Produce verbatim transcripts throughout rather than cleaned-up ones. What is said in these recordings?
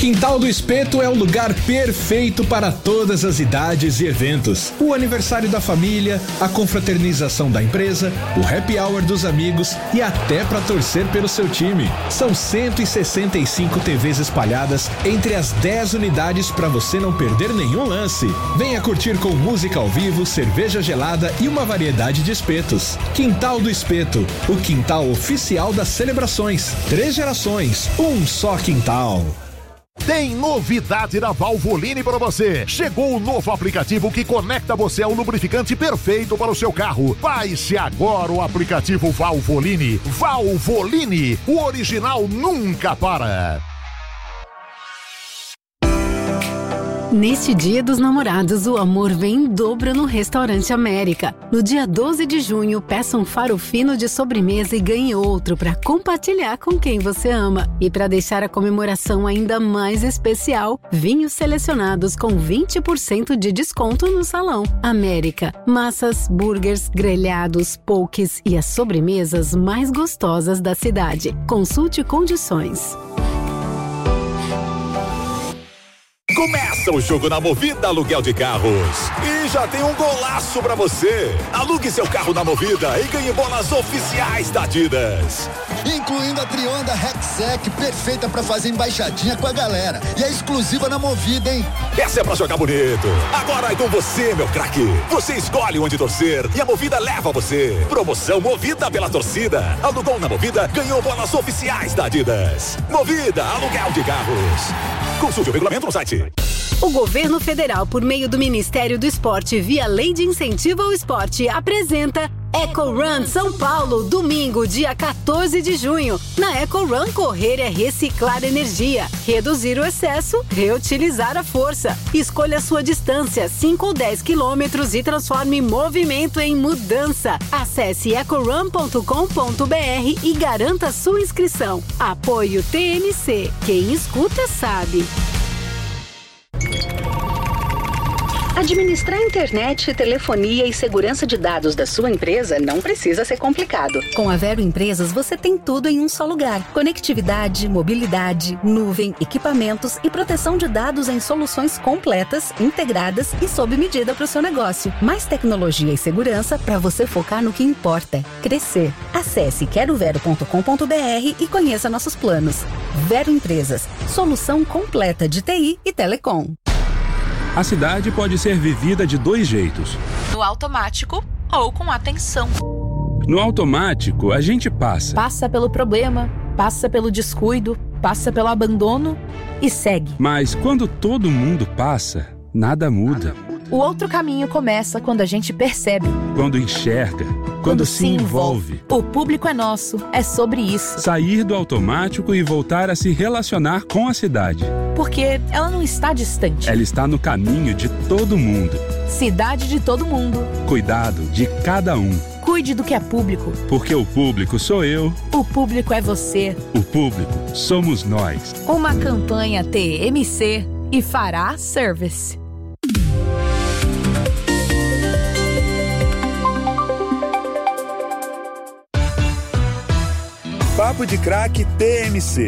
Quintal do Espeto é o lugar perfeito para todas as idades e eventos. O aniversário da família, a confraternização da empresa, o happy hour dos amigos e até para torcer pelo seu time. São cento e sessenta e cinco T Vs espalhadas entre as dez unidades para você não perder nenhum lance. Venha curtir com música ao vivo, cerveja gelada e uma variedade de espetos. Quintal do Espeto, o quintal oficial das celebrações. Três gerações, um só quintal. Tem novidade da Valvoline para você. Chegou o novo aplicativo que conecta você ao lubrificante perfeito para o seu carro. Baixe agora o aplicativo Valvoline. Valvoline, o original nunca para. Neste Dia dos Namorados, o amor vem em dobro no Restaurante América. No dia doze de junho, peça um faro fino de sobremesa e ganhe outro para compartilhar com quem você ama. E para deixar a comemoração ainda mais especial, vinhos selecionados com vinte por cento de desconto no salão. América, massas, burgers, grelhados, pokés e as sobremesas mais gostosas da cidade. Consulte condições. Começa o jogo na Movida Aluguel de Carros. E já tem um golaço pra você. Alugue seu carro na Movida e ganhe bolas oficiais da Adidas. Incluindo a Trionda Rexec, perfeita pra fazer embaixadinha com a galera. E é exclusiva na Movida, hein? Essa é pra jogar bonito. Agora é com você, meu craque. Você escolhe onde torcer e a Movida leva você. Promoção Movida pela torcida. Alugou na Movida, ganhou bolas oficiais da Adidas. Movida Aluguel de Carros. Consulte o regulamento no site. O governo federal, por meio do Ministério do Esporte, via Lei de Incentivo ao Esporte, apresenta Eco Run São Paulo, domingo, dia quatorze de junho. Na Eco Run, correr é reciclar energia, reduzir o excesso, reutilizar a força. Escolha a sua distância, cinco ou dez quilômetros, e transforme movimento em mudança. Acesse ecorun ponto com ponto br e garanta sua inscrição. Apoio T N C. Quem escuta sabe. Administrar internet, telefonia e segurança de dados da sua empresa não precisa ser complicado. Com a Vero Empresas, você tem tudo em um só lugar. Conectividade, mobilidade, nuvem, equipamentos e proteção de dados em soluções completas, integradas e sob medida para o seu negócio. Mais tecnologia e segurança para você focar no que importa: crescer. Acesse quero vero ponto com ponto br e conheça nossos planos. Vero Empresas, solução completa de T I e telecom. A cidade pode ser vivida de dois jeitos: no automático ou com atenção. No automático, a gente passa. Passa pelo problema, passa pelo descuido, passa pelo abandono e segue. Mas quando todo mundo passa, nada muda. O outro caminho começa quando a gente percebe. Quando enxerga. Quando, quando se envolve. O público é nosso, é sobre isso. Sair do automático e voltar a se relacionar com a cidade. Porque ela não está distante. Ela está no caminho de todo mundo. Cidade de todo mundo. Cuidado de cada um. Cuide do que é público. Porque o público sou eu. O público é você. O público somos nós. Uma campanha T M C e Fará Service. Papo de Craque T M C.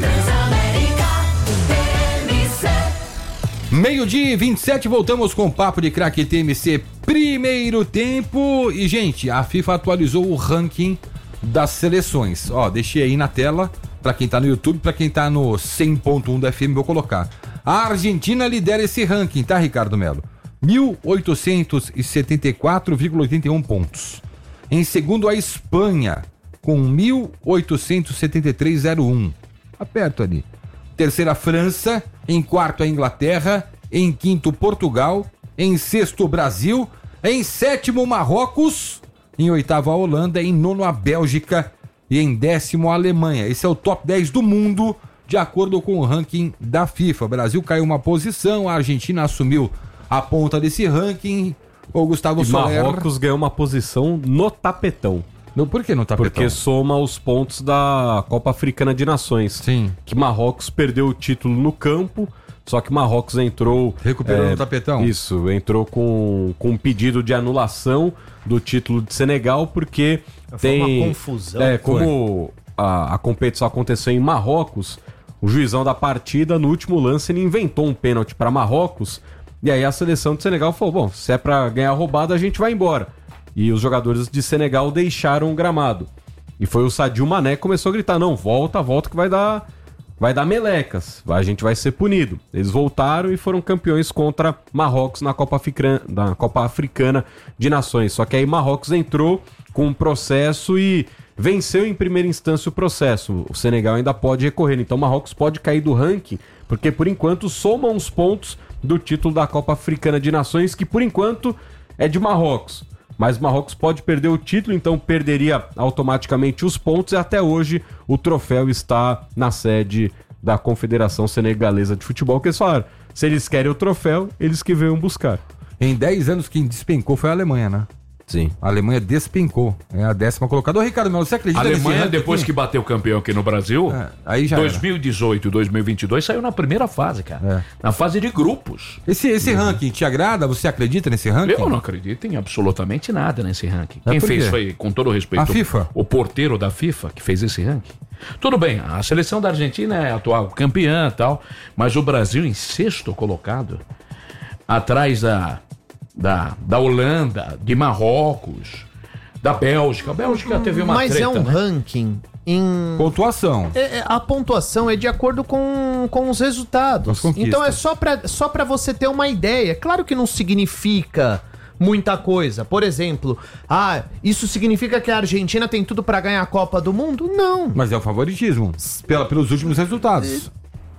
Meio-dia e vinte e sete, voltamos com o Papo de Craque T M C, primeiro tempo. E, gente, a FIFA atualizou o ranking das seleções. Ó, deixei aí na tela, pra quem tá no YouTube, pra quem tá no cem ponto um da F M, vou colocar. A Argentina lidera esse ranking, tá, Ricardo Melo? mil oitocentos e setenta e quatro vírgula oitenta e um pontos. Em segundo, a Espanha, com mil oitocentos e setenta e três vírgula zero um. Tá perto ali. Terceira, França. Em quarto, a Inglaterra. Em quinto, Portugal. Em sexto, Brasil. Em sétimo, Marrocos. Em oitavo, a Holanda. Em nono, a Bélgica. E em décimo, a Alemanha. Esse é o top dez do mundo, de acordo com o ranking da FIFA. O Brasil caiu uma posição, a Argentina assumiu a ponta desse ranking. O Gustavo e Soler... Marrocos ganhou uma posição no tapetão. No, por que no tapetão? Porque soma os pontos da Copa Africana de Nações. Sim. Que Marrocos perdeu o título no campo, só que Marrocos entrou... Recuperou é, no tapetão? Isso, entrou com, com um pedido de anulação do título de Senegal, porque Foi tem... uma confusão. É, como a, a competição aconteceu em Marrocos, o juizão da partida, no último lance, ele inventou um pênalti para Marrocos, e aí a seleção de Senegal falou, bom, se é para ganhar roubada, a gente vai embora. E os jogadores de Senegal deixaram o gramado. E foi o Sadio Mané que começou a gritar, não, volta, volta que vai dar, vai dar melecas, a gente vai ser punido. Eles voltaram e foram campeões contra Marrocos na Copa Africana, na Copa Africana de Nações. Só que aí Marrocos entrou com um processo e venceu em primeira instância o processo. O Senegal ainda pode recorrer, então Marrocos pode cair do ranking, porque por enquanto soma uns pontos do título da Copa Africana de Nações, que por enquanto é de Marrocos. Mas Marrocos pode perder o título, então perderia automaticamente os pontos, e até hoje o troféu está na sede da Confederação Senegalesa de Futebol, que eles falaram, se eles querem o troféu, eles que venham buscar. Em dez anos quem despencou foi a Alemanha, né? Sim. A Alemanha despencou. É a décima colocada. Ô, Ricardo Melo, você acredita A Alemanha, nesse depois aqui? que bateu campeão aqui no Brasil, É, aí já dois mil e dezoito, dois mil e vinte e dois, saiu na primeira fase, cara. É. Na fase de grupos. Esse, esse uhum. ranking te agrada? Você acredita nesse ranking? Eu não acredito em absolutamente nada nesse ranking. É Quem por fez quê? foi, com todo o respeito, A FIFA. o porteiro da FIFA que fez esse ranking. Tudo bem, a seleção da Argentina é a atual campeã e tal, mas o Brasil em sexto colocado, atrás da, da, da Holanda, de Marrocos, da Bélgica. A Bélgica teve uma Mas treta, é um né? ranking em... Pontuação. É, é, a pontuação é de acordo com, com os resultados. Então é só pra, só pra você ter uma ideia. Claro que não significa muita coisa. Por exemplo, ah, isso significa que a Argentina tem tudo pra ganhar a Copa do Mundo? Não. Mas é o favoritismo, pela, pelos últimos resultados.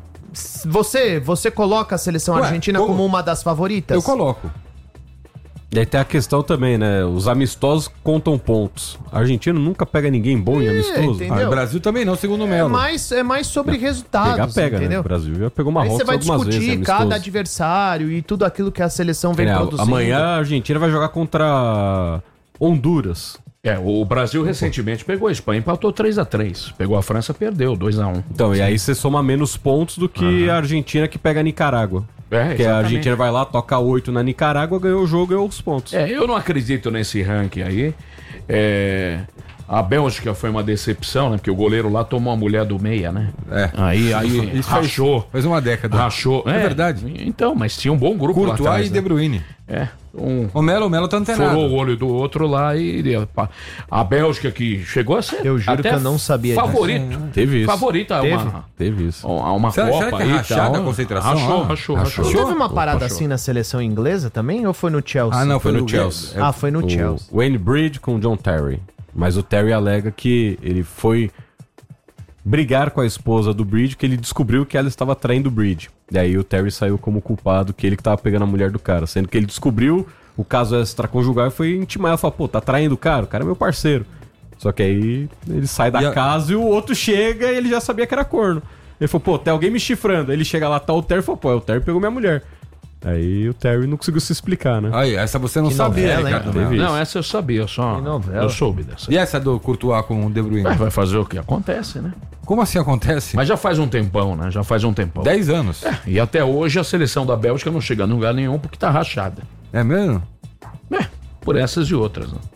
Você, você coloca a seleção Ué, argentina como? como uma das favoritas? Eu coloco. E aí tem a questão também, né? Os amistosos contam pontos. A Argentina nunca pega ninguém bom em É, amistoso. entendeu? Ah, o Brasil também não, segundo o É Melo. mais, é mais sobre resultados, Pegar, pega, entendeu? né? O Brasil já pegou Aí Marrocos você vai algumas vezes. discutir amistoso. cada adversário e tudo aquilo que a seleção vem É, produzindo. amanhã a Argentina vai jogar contra Honduras. É, o Brasil recentemente pegou a Espanha, empatou três a três. Pegou a França, perdeu dois a um. Então, e aí você soma menos pontos do que Aham. a Argentina que pega a Nicarágua. É, Porque a exatamente. Argentina vai lá, toca oito na Nicarágua, ganhou o jogo e ganhou os pontos. É, eu não acredito nesse ranking aí. É, a Bélgica foi uma decepção, né? Porque o goleiro lá tomou a mulher do meia, né? É. Aí, aí Isso faz- rachou. Faz uma década. Rachou. É verdade. Então, mas tinha um bom grupo lá Courtois atrás, e né? De Bruyne. É. Um... O Melo, o Melo tá antenado. Furou o olho do outro lá e a Bélgica que chegou a ser. Eu juro até que eu não sabia disso. favorito. Teve isso. Favorito a Teve? uma, Teve isso. a uma Será- Copa será que é aí e rachada tal. a concentração Rachou, lá? rachou, Rachou? rachou. Não teve uma parada Rachou. assim na seleção inglesa também? Ou foi no Chelsea? Ah, não, foi, Foi no no Chelsea. Chelsea. Ah, foi no o Chelsea. Wayne Bridge com o John Terry. Mas o Terry alega que ele foi brigar com a esposa do Bridge, que ele descobriu que ela estava traindo o Bridge. E aí o Terry saiu como culpado, que ele que estava pegando a mulher do cara. Sendo que ele descobriu o caso extraconjugal e foi intimar. Ela falou, pô, tá traindo o cara? O cara é meu parceiro. Só que aí ele sai da E a- casa e o outro chega e ele já sabia que era corno. Ele falou, pô, tem alguém me chifrando. Aí ele chega lá, tá o Terry e falou, pô, o Terry pegou minha mulher. Aí o Terry não conseguiu se explicar, né? Aí, essa você não Que sabia, novela, hein? Ricardo Teve Melo. isso. Não, essa eu sabia, só. Que novela. Eu soube dessa. E essa do Courtois com o De Bruyne? Mas vai fazer o que acontece, né? Como assim acontece? Mas já faz um tempão, né? Já faz um tempão. Dez anos. E até hoje a seleção da Bélgica não chega em lugar nenhum porque tá rachada. É mesmo? É, por essas e outras, né?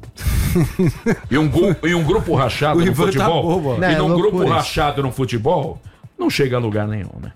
e, um gu- e um grupo rachado O no Ivan tá futebol. bobo, ó. e Não, é num loucura grupo isso. rachado no futebol, não chega a lugar nenhum, né?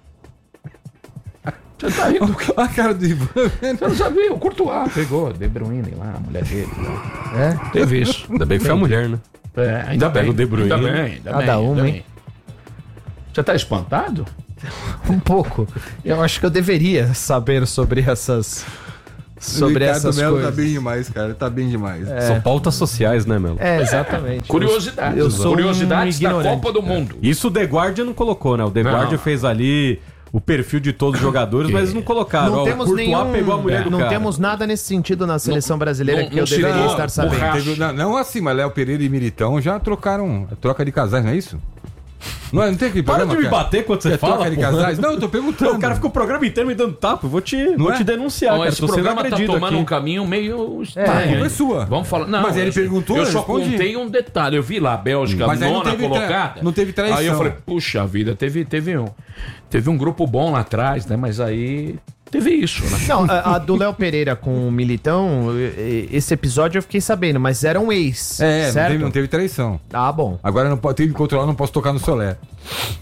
Você tá rindo do quê? A cara do Ivan. Você não sabia? O Courtois pegou, De Bruyne lá, a mulher dele. Lá. É? Teve isso. Ainda bem que foi a mulher, né? É, ainda bem. Pega o De Bruyne. Ainda bem, ainda Cada bem, uma, ainda hein? bem. Você tá espantado? Um pouco. Eu acho que eu deveria saber sobre essas... Sobre o Ricardo essas Melo coisas. tá bem demais, cara. Tá bem demais. São pautas sociais, né, Melo? É, exatamente. Curiosidades. Eu sou um Curiosidades da ignorante. Copa do Mundo. Isso o The Guardian não colocou, né? O The Não. Guardian fez ali o perfil de todos os jogadores, mas eles não colocaram. Não Ó, temos o Courtois nenhum, pegou a mulher do não cara. temos nada nesse sentido na seleção brasileira não- que eu não se deveria deu estar sabendo. borracha. Teve- não, não assim, mas Léo Pereira e Militão já trocaram troca de casais, não é isso? Não, é, não tem aquele Para programa, de me cara? bater quando você É fala, troca de pô. casais? Não, eu tô perguntando. O cara ficou o programa inteiro me dando tapa. Eu vou te, vou é? te denunciar, Bom, cara. esse Tô sendo programa tá agredido tomando aqui. um caminho meio a estranho. culpa é hein? sua. Vamos falar. Não, Mas ele eu- perguntou, Eu eu só respondi. contei um detalhe. Eu vi lá a Bélgica, Mas aí não nona teve tra- colocada. não teve traição. Aí eu falei, puxa vida, teve, teve, um, teve um grupo bom lá atrás, né? Mas aí teve isso, né? Não, a, a do Léo Pereira com o Militão, e- e- esse episódio eu fiquei sabendo, mas era um ex. É, não certo? teve, não teve traição. Ah, bom. Agora não pode, tem que controlar, não posso tocar no Solé.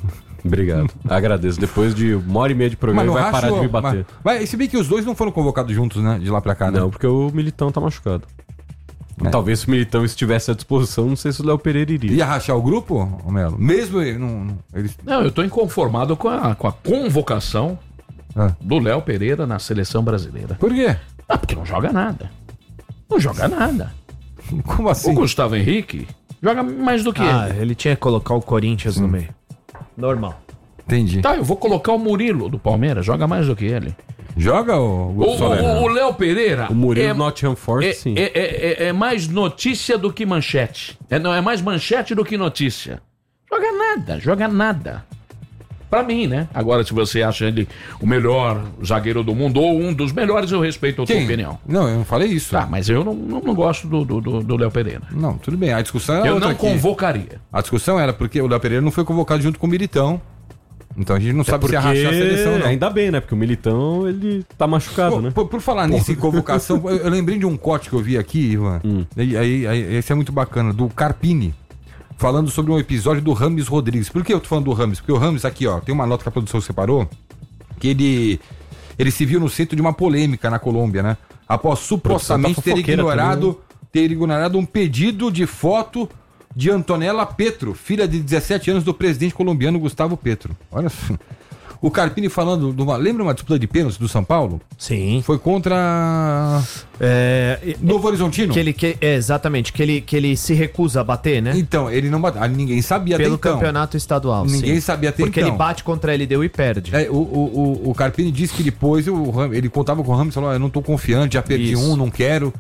Obrigado. Agradeço. Depois de uma hora e meia de programa, vai parar de me bater. Mas, mas, se bem que os dois não foram convocados juntos, né? De lá pra cá, né? Não, porque o Militão tá machucado. É. Talvez se o Militão estivesse à disposição, não sei se o Léo Pereira iria. Ia rachar o grupo, Melo? Mesmo ele não... Não, ele... não eu tô inconformado com a, com a convocação ah. do Léo Pereira na seleção brasileira. Por quê? Ah, porque não joga nada. Não joga nada. Como assim? O Gustavo Henrique joga mais do que ah, ele. ele tinha que colocar o Corinthians hum. no meio. Normal. Entendi. Tá, eu vou colocar o Murilo do Palmeiras, joga mais do que ele. Joga o... O Léo Pereira... O Murilo é, Nottingham Forest, é, sim. É, é, é, é mais notícia do que manchete. É, não, é mais manchete do que notícia. Joga nada, joga nada. Pra mim, né? Agora, se você acha ele o melhor zagueiro do mundo ou um dos melhores, eu respeito a tua Quem? opinião. Não, eu não falei isso. Tá, mas eu não, não, não gosto do, do, do Léo Pereira. Não, tudo bem. A discussão era Eu não aqui. convocaria. A discussão era porque o Léo Pereira não foi convocado junto com o Militão. Então a gente não é sabe se ia rachar a seleção, não. Ainda bem, né? Porque o Militão, ele tá machucado, Pô, né? Por, por falar nisso em convocação, eu, eu lembrei de um corte que eu vi aqui, Ivan. Hum. E, aí, aí, esse é muito bacana, do Carpini, falando sobre um episódio do Rames Rodrigues. Por que eu tô falando do Rames? Porque o Rames aqui, ó, tem uma nota que a produção separou, que ele, ele se viu no centro de uma polêmica na Colômbia, né? Após supostamente tá ter ignorado, também, ter ignorado um pedido de foto de Antonella Petro, filha de dezessete anos do presidente colombiano Gustavo Petro. Olha só. O Carpini falando, de uma, lembra uma disputa de pênaltis do São Paulo? Sim. Foi contra é, Novo Horizontino? Que ele, que, é, exatamente, que ele, que ele se recusa a bater, né? Então, ele não bateu. Ninguém sabia Pelo até então. campeonato estadual. Ninguém sim. sabia até Porque então. ele bate contra a L D U e perde. É, o, o, o, o Carpini disse que depois o, ele contava com o Ramos e falou: eu não tô confiante, já perdi Isso. um, não quero.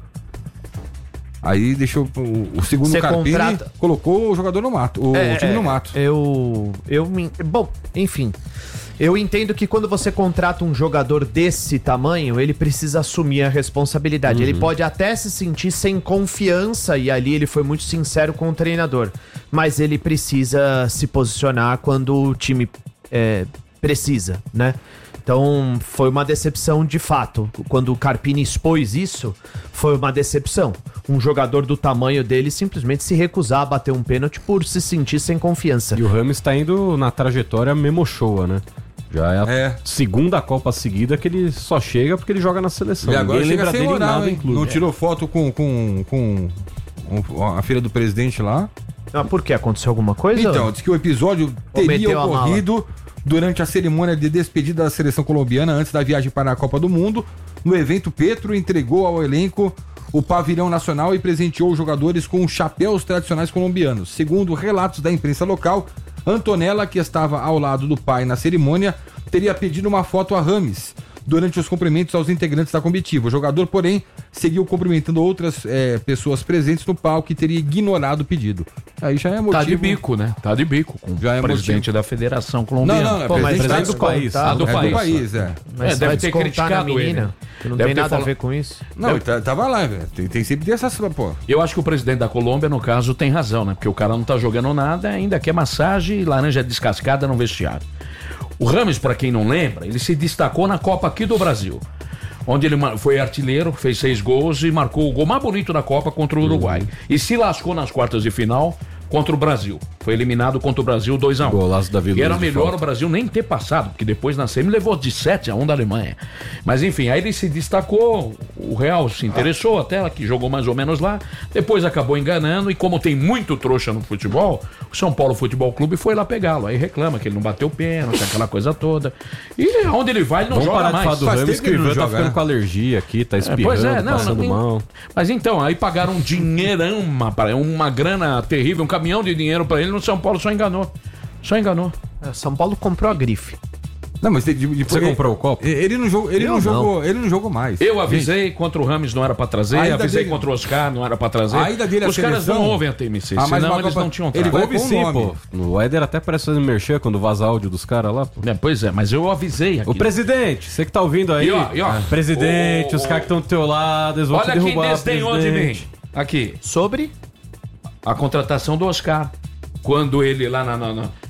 Aí deixou o, o segundo Você Carpini, contrata... colocou o jogador no mato, o, é, o time é, no mato. Eu, eu, bom, enfim, eu entendo que quando você contrata um jogador desse tamanho, ele precisa assumir a responsabilidade. Uhum. Ele pode até se sentir sem confiança e ali ele foi muito sincero com o treinador, mas ele precisa se posicionar quando o time é, precisa, né? Então, foi uma decepção de fato. Quando o Carpini expôs isso, foi uma decepção. Um jogador do tamanho dele simplesmente se recusar a bater um pênalti por se sentir sem confiança. E o Rames tá indo na trajetória Memochoa, né? Já é a é. segunda Copa seguida que ele só chega porque ele joga na seleção. E agora Ninguém lembra sem dele moral, nada, hein? inclusive. Não tirou foto com, com, com, com a filha do presidente lá? Ah, por quê? Aconteceu alguma coisa? Então, diz que o episódio teria ocorrido durante a cerimônia de despedida da seleção colombiana antes da viagem para a Copa do Mundo. No evento, Petro entregou ao elenco o pavilhão nacional e presenteou os jogadores com chapéus tradicionais colombianos. Segundo relatos da imprensa local, Antonella, que estava ao lado do pai na cerimônia, teria pedido uma foto a Rames durante os cumprimentos aos integrantes da comitiva. O jogador, porém, seguiu cumprimentando outras é, pessoas presentes no palco e teria ignorado o pedido. Aí já é motivo... Tá de bico, né? Tá de bico com já é o presidente motivo. da Federação Colombiana. Não, não, é Pô, mas presidente do, do país. Ah, do, é país. do país, é. Mas é, deve ter criticado menina, ele. Que não deve tem nada falado... a ver com isso. Não, ele tá, tava lá, velho. Tem, tem sempre dessas, pô. Eu acho que o presidente da Colômbia, no caso, tem razão, né? Porque o cara não tá jogando nada, ainda quer massagem e laranja descascada no vestiário. O Rames, pra quem não lembra, ele se destacou na Copa aqui do Brasil, onde ele foi artilheiro, fez seis gols e marcou o gol mais bonito da Copa contra o Uruguai. Uhum. E se lascou nas quartas de final contra o Brasil. Foi eliminado contra o Brasil dois a um. Golaço da Vila. E era melhor o Brasil nem ter passado, porque depois na semi levou de sete a um da Alemanha. Mas enfim, aí ele se destacou, o Real se interessou até, que jogou mais ou menos lá, depois acabou enganando, e como tem muito trouxa no futebol, o São Paulo Futebol Clube foi lá pegá-lo. Aí reclama que ele não bateu pênalti, aquela coisa toda. E onde ele vai, ele não Vamos joga parar mais. De falar do Faz Rames, que o Ivan tá ficando, né, com alergia aqui, tá espirrando, é, pois é, não, passando não, mal. Mas então, aí pagaram um dinheirão, uma, uma grana terrível, um caminhão de dinheiro pra ele, no São Paulo só enganou. Só enganou. É, São Paulo comprou a grife. Não, mas de, de, de, você ele, comprou o copo? Ele não jogou, ele Eu não, não. jogou, ele não jogou mais. Eu avisei, gente, contra o Rames não era pra trazer, avisei dele, contra o Oscar não era pra trazer. Ainda dele Os caras não ouvem a T M C, ah, senão eles Copa, não tinham trago. Ele ouve sim, pô. O Éder até parece fazer merchan quando vaza áudio dos caras lá, pô. É, pois é, mas eu avisei aqui. O presidente, você que tá ouvindo aí. E ó, e ó, ah, presidente, oh, os caras que estão do teu lado, eles vão te derrubar. Olha quem desdenhou de mim. Aqui. Sobre a contratação do Oscar. Quando ele lá na, na, na,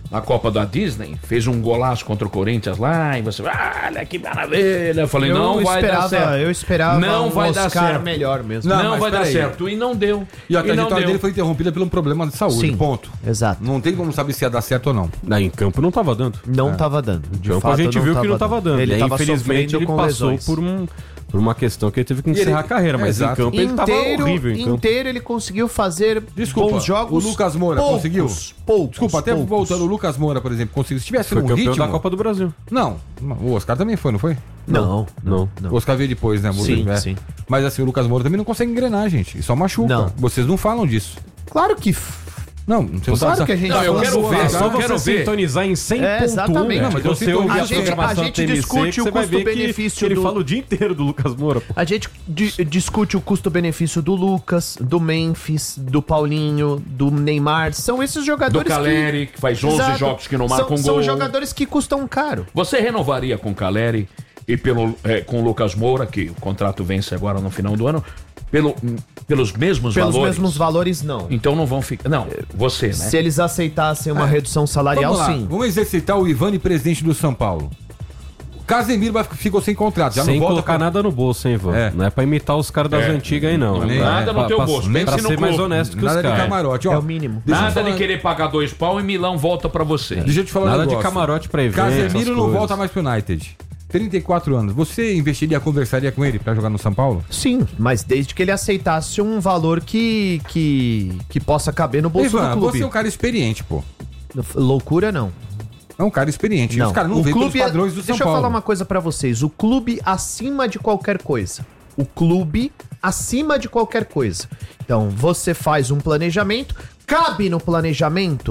na Copa da Disney, fez um golaço contra o Corinthians lá, e você, olha que maravilha. Eu falei, Eu não vai esperava- dar certo. eu esperava não um vai dar Oscar certo. melhor mesmo. Não, Não, mas vai dar peraí. certo. E não deu. E a E não trajetória deu. dele foi interrompida por um problema de saúde. Sim. Ponto. Exato. Não tem como saber se ia dar certo ou não. Aí em campo não tava dando. Não É. tava dando. De Em campo fato, a gente viu que não tava dando. Ele E aí, tava infelizmente, sofrendo ele com passou lesões. por, um, por uma questão que ele teve que E encerrar ele- a carreira, mas Exato. em campo ele tava Inteiro, horrível em campo. inteiro ele conseguiu fazer Desculpa, bons jogos. o Lucas Moura poucos, conseguiu? Poucos. Desculpa, até poucos. voltando, o Lucas Moura, por exemplo, conseguiu. Se tivesse Foi um campeão ritmo... da Copa do Brasil. Não, o Oscar também foi, não foi? Não, Não. O Oscar veio depois, né? Sim, é. sim. Mas assim, o Lucas Moura também não consegue engrenar, gente. E só machuca. Não. Vocês não falam disso. Claro que... f- Não, você não Claro tá- que a gente Não, eu fala quero zoar. ver, É só eu você quero ver. sintonizar em cem É, exatamente. Não, mas eu você sinto- ouvir A a, gente- programação a gente T M C, discute que o você vai ver que- custo-benefício que ele do- fala o dia inteiro do Lucas Moura, pô. A gente di- discute o custo-benefício do Lucas, do Memphis, do Paulinho, do Neymar. São esses Do jogadores Caleri, que faz onze Exato. jogos que não marca são, um São gol. jogadores que custam caro. Você renovaria com o Caleri e pelo, é, com o Lucas Moura, que o contrato vence agora no final do ano, pelo, pelos mesmos Pelos valores? mesmos valores, não. Então não vão ficar... Não, você, né? Se eles aceitassem uma redução salarial, Vamos lá, sim. vamos exercitar o Ivani, presidente do São Paulo. Casemiro vai, ficou sem contrato, já Sem não volta colocar pra... nada no bolso, hein, Ivan? É. Não é pra imitar os caras das É. antigas aí, não. Nem- É Nada pra- no teu pra- bolso, Pra pense no ser mais clube. honesto que os Nada de caras. camarote, ó. É o mínimo. Deixa eu Nada falar- de querer pagar dois pau e Milão volta pra você. Deixa eu te falar um Nada de negócio. camarote pra evento, Casemiro essas não coisas. volta mais pro United. trinta e quatro anos. Você investiria, conversaria com ele pra jogar no São Paulo? Sim, mas desde que ele aceitasse um valor que, que, que possa caber no bolso Ivan, do clube. você é um cara experiente, pô. Loucura, não. É um cara experiente. E Não. os caras não O veem pelos clube é- padrões do São Deixa eu Paulo. falar uma coisa pra vocês. O clube acima de qualquer coisa. O clube acima de qualquer coisa. Então, você faz um planejamento, cabe no planejamento,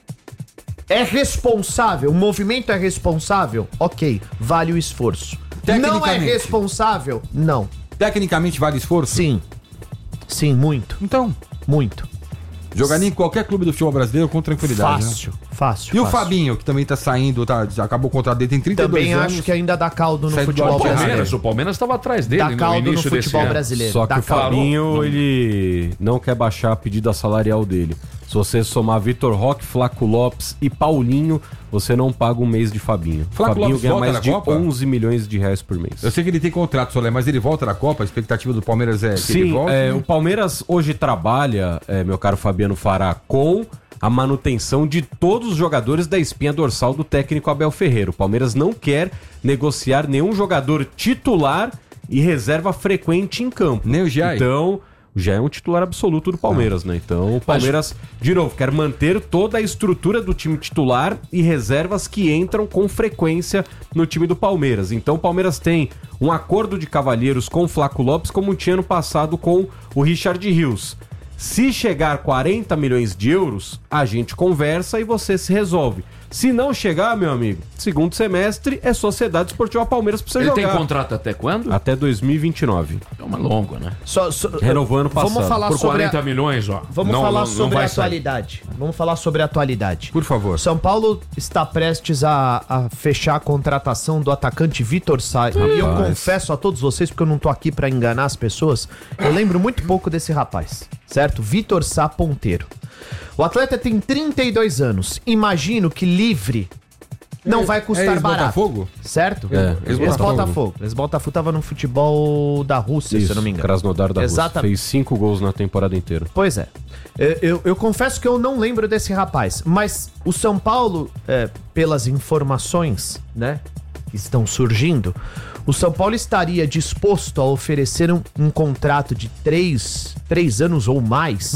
é responsável, o movimento é responsável, ok, vale o esforço. Não é Tecnicamente. responsável? Não. Tecnicamente vale esforço? Sim. Sim, muito, Então, muito. jogaria em qualquer clube do futebol brasileiro com tranquilidade. Fácil, Né? fácil. E o fácil. Fabinho, que também tá saindo, tá, já acabou o contrato dele, tem trinta e dois Também anos. acho que ainda dá caldo no Sai do futebol Alto Palmeiras, brasileiro. o Palmeiras estava atrás dele Dá no caldo no início desse futebol ano. brasileiro. Só que Dá o caldo. Fabinho, ele não quer baixar a pedida salarial dele. Se você somar Vitor Roque, Flaco Lopes e Paulinho, você não paga um mês de Fabinho. Flaco Fabinho Lopes ganha volta mais na de Copa? onze milhões de reais por mês. Eu sei que ele tem contrato, Solé, mas ele volta da Copa, a expectativa do Palmeiras é que ele Sim, volte. é, o Palmeiras hoje trabalha, é, meu caro Fabiano Fará, com a manutenção de todos os jogadores da espinha dorsal do técnico Abel Ferreira. O Palmeiras não quer negociar nenhum jogador titular e reserva frequente em campo. Nem o Giai. Então, já é um titular absoluto do Palmeiras, né? Então, o Palmeiras, de novo, quer manter toda a estrutura do time titular e reservas que entram com frequência no time do Palmeiras. Então, o Palmeiras tem um acordo de cavalheiros com o Flaco Lopes, como tinha ano passado com o Richard Rios. Se chegar quarenta milhões de euros, a gente conversa e você se resolve. Se não chegar, meu amigo, segundo semestre é Sociedade Esportiva Palmeiras pra você Ele jogar. tem contrato até quando? Até dois mil e vinte e nove. É uma longa, né? Só, só, Renovou ano passado. Vamos falar Por sobre a- quarenta milhões, ó. Vamos Não- falar não- não sobre a vai sair. atualidade. Vamos falar sobre a atualidade. Por favor. São Paulo está prestes a, a fechar a contratação do atacante Vitor Sá. E eu confesso a todos vocês, porque eu não tô aqui para enganar as pessoas, eu lembro muito pouco desse rapaz, certo? Vitor Sá Ponteiro. O atleta tem trinta e dois anos. Imagino que livre não vai custar é barato. Ex-Botafogo? Certo? É, Ex-Botafogo. ex-Botafogo. Ex-Botafogo tava no futebol da Rússia, se eu não me engano. Krasnodar da Rússia. Exatamente. Fez cinco gols na temporada inteira. Pois é. Eu, eu- eu confesso que eu não lembro desse rapaz, mas o São Paulo, é, pelas informações, né, que estão surgindo, o São Paulo estaria disposto a oferecer um, um contrato de três, três anos ou mais,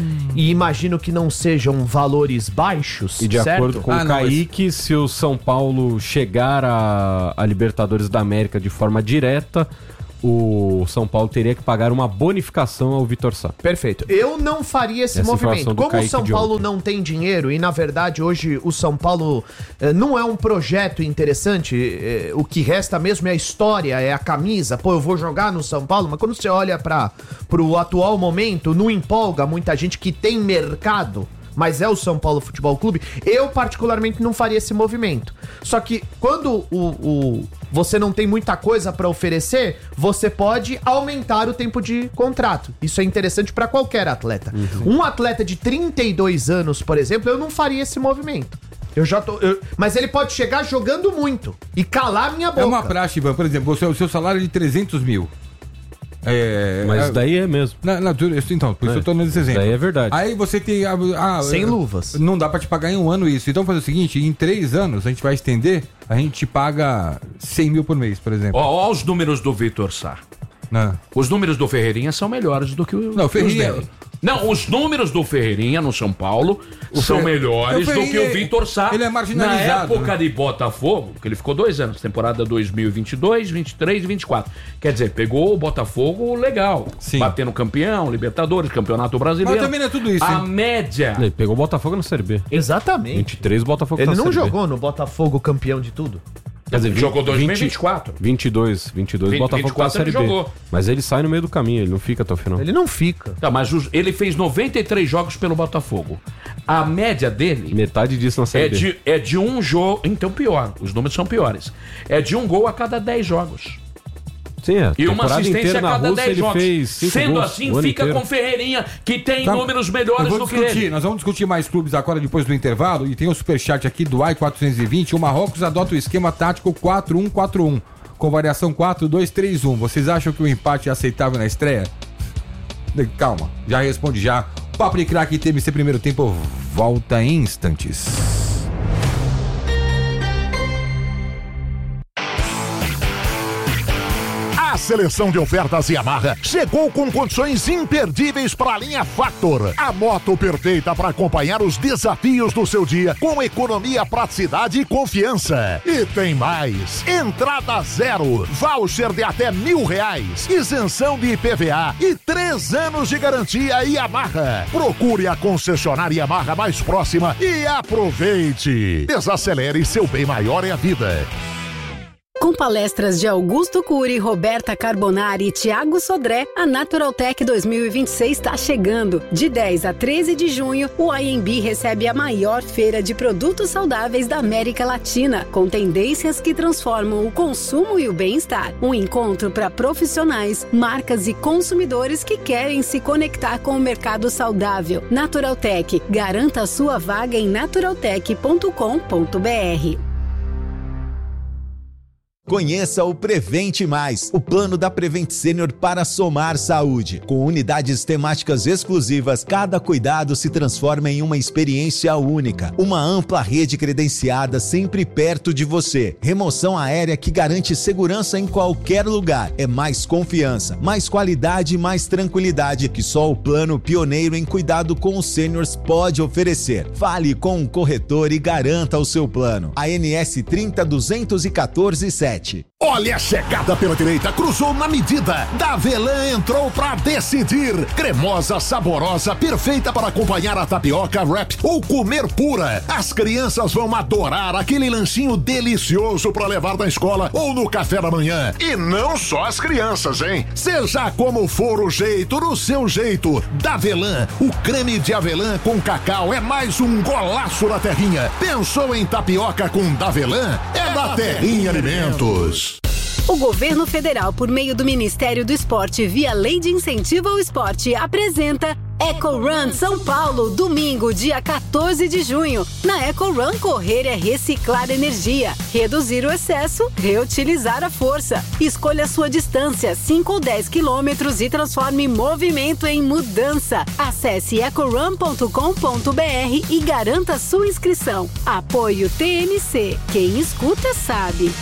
e imagino que não sejam valores baixos, E de certo? acordo com Ah, o não, Kaique, se o São Paulo chegar a, a Libertadores da América de forma direta, o São Paulo teria que pagar uma bonificação ao Vitor Sá. Perfeito. Eu não faria esse Essa informação movimento. do Como o Kaique São de Paulo ontem. não tem dinheiro, e na verdade hoje o São Paulo eh, não é um projeto interessante, eh, o que resta mesmo é a história, é a camisa. Pô, eu vou jogar no São Paulo, mas quando você olha para pro atual momento, não empolga muita gente que tem mercado. Mas é o São Paulo Futebol Clube. Eu, particularmente, não faria esse movimento. Só que quando o, o- você não tem muita coisa pra oferecer, você pode aumentar o tempo de contrato. Isso é interessante pra qualquer atleta. Um atleta de trinta e dois anos, por exemplo, eu não faria esse movimento. Eu já tô. eu- mas ele pode chegar jogando muito e calar minha boca. É uma praxe, Ivan. Por exemplo, o seu, o seu salário é de trezentos mil. É, Mas é- daí é mesmo. Na, na, então, por isso É, eu tô dando esse exemplo. daí é verdade. Aí você tem. ah, ah, Sem eh, luvas. Não dá pra te pagar em um ano isso. Então faz o seguinte: em três anos a gente vai estender, a gente te paga cem mil por mês, por exemplo. Ó, ó os números do Vitor Sá. Não. Os números do Ferreirinha são melhores do que o Não, o Ferreirinha- os dele. Não, os números do Ferreirinha no São Paulo são Fer- melhores o do que o Ferreirinha, Vitor Sá. ele é marginalizado, Na época né? de Botafogo, que ele ficou dois anos, temporada dois mil e vinte e dois, vinte e três e vinte e quatro. Quer dizer, pegou o Botafogo legal. Sim. Batendo campeão, Libertadores, Campeonato Brasileiro. Mas também não é tudo isso, A hein? média. Ele pegou o Botafogo na Série B. Exatamente. vinte e três, o Botafogo Ele tá na não Série B. jogou no Botafogo campeão de tudo. Quer dizer, Jogou dois mil e vinte vinte e quatro. vinte e dois, vinte e dois, o vinte, Botafogo vinte e quatro tá na Série ele B. jogou. Mas ele sai no meio do caminho, ele não fica até o final. Ele não fica. Tá, mas os- ele fez noventa e três jogos pelo Botafogo. A média dele Metade disso na Série é B. de, é de um jogo. Então, pior. Os números são piores. É de um gol a cada dez jogos. Sim, é. E uma Temporada assistência a inteira na cada Rússia, dez ele jogos. fez cinco Sendo gols assim, o ano fica inteiro. com Ferreirinha, que tem Tá, números eu melhores vou do que discutir, ele. Nós vamos discutir mais clubes agora depois do intervalo. E tem o superchat aqui do A I quatrocentos e vinte. O Marrocos adota o esquema tático quatro um quatro um, com variação quatro dois três um. Vocês acham que o empate é aceitável na estreia? Calma, já responde já. Papo de Craque T M C primeiro tempo volta em instantes. A seleção de ofertas Yamaha chegou com condições imperdíveis para a linha Factor. A moto perfeita para acompanhar os desafios do seu dia com economia, praticidade e confiança. E tem mais. Entrada zero, voucher de até mil reais, isenção de I P V A e três anos de garantia Yamaha. Procure a concessionária Yamaha mais próxima e aproveite. Desacelere, seu bem maior é a vida. Com palestras de Augusto Cury, Roberta Carbonari e Thiago Sodré, a Naturaltech dois mil e vinte e seis está chegando. De dez a treze de junho, o I M B recebe a maior feira de produtos saudáveis da América Latina, com tendências que transformam o consumo e o bem-estar. Um encontro para profissionais, marcas e consumidores que querem se conectar com o mercado saudável. Naturaltech, garanta a sua vaga em naturaltech ponto com ponto br. Conheça o Prevente Mais, o plano da Prevent Senior para somar saúde. Com unidades temáticas exclusivas, cada cuidado se transforma em uma experiência única. Uma ampla rede credenciada sempre perto de você. Remoção aérea que garante segurança em qualquer lugar. É mais confiança, mais qualidade e mais tranquilidade que só o plano pioneiro em cuidado com os seniors pode oferecer. Fale com um corretor e garanta o seu plano. A N S trinta duzentos e quatorze sete. Olha a chegada pela direita, cruzou na medida. Davelan entrou pra decidir. Cremosa, saborosa, perfeita para acompanhar a tapioca, wrap ou comer pura. As crianças vão adorar aquele lanchinho delicioso para levar na escola ou no café da manhã. E não só as crianças, hein? Seja como for o jeito, no seu jeito. Davelan, o creme de avelã com cacau é mais um golaço da terrinha. Pensou em tapioca com Davelan? É da Terrinha Alimentos. O governo federal, por meio do Ministério do Esporte, via Lei de Incentivo ao Esporte, apresenta Eco Run São Paulo, domingo, dia quatorze de junho. Na Eco Run, correr é reciclar energia, reduzir o excesso, reutilizar a força. Escolha sua distância, cinco ou dez quilômetros, e transforme movimento em mudança. Acesse eco run ponto com ponto br e garanta sua inscrição. Apoio T M C. Quem escuta sabe.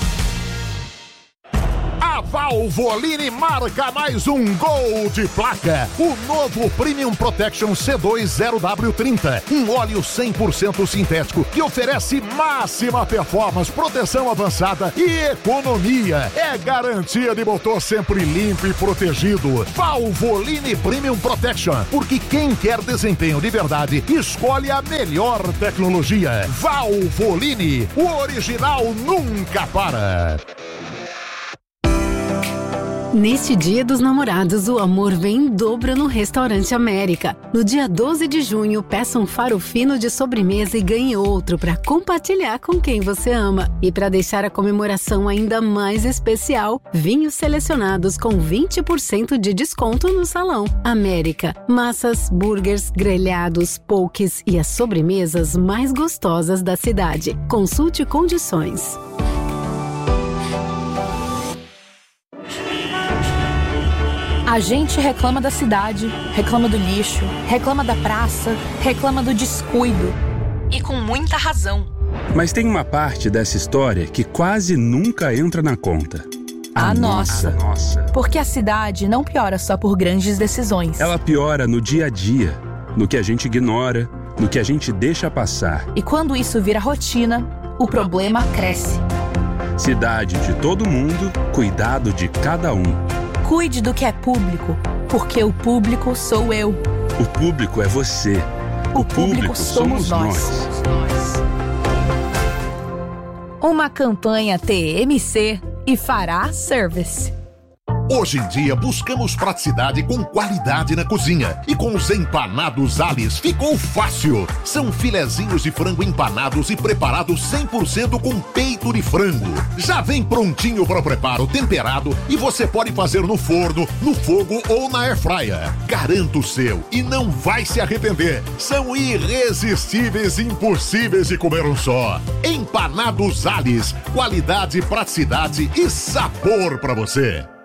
A Valvoline marca mais um gol de placa. O novo Premium Protection C dois zero W trinta. Um óleo cem por cento sintético que oferece máxima performance, proteção avançada e economia. É garantia de motor sempre limpo e protegido. Valvoline Premium Protection. Porque quem quer desempenho de verdade, escolhe a melhor tecnologia. Valvoline. O original nunca para. Neste Dia dos Namorados, o amor vem em dobro no Restaurante América. No dia doze de junho, peça um faro fino de sobremesa e ganhe outro para compartilhar com quem você ama. E para deixar a comemoração ainda mais especial, vinhos selecionados com vinte por cento de desconto no salão. América. Massas, burgers, grelhados, pokés e as sobremesas mais gostosas da cidade. Consulte condições. A gente reclama da cidade, reclama do lixo, reclama da praça, reclama do descuido. E com muita razão. Mas tem uma parte dessa história que quase nunca entra na conta. A, a nossa. nossa. Porque a cidade não piora só por grandes decisões. Ela piora no dia a dia, no que a gente ignora, no que a gente deixa passar. E quando isso vira rotina, o problema cresce. Cidade de todo mundo, cuidado de cada um. Cuide do que é público, porque o público sou eu. O público é você. O, o público, público somos, somos nós. nós. Uma campanha T M C e Fará Service. Hoje em dia buscamos praticidade com qualidade na cozinha. E com os empanados Alice ficou fácil. São filezinhos de frango empanados e preparados cem por cento com peito de frango. Já vem prontinho para o preparo, temperado, e você pode fazer no forno, no fogo ou na airfryer. Garanta o seu e não vai se arrepender. São irresistíveis e impossíveis de comer um só. Empanados Alice, qualidade, praticidade e sabor para você.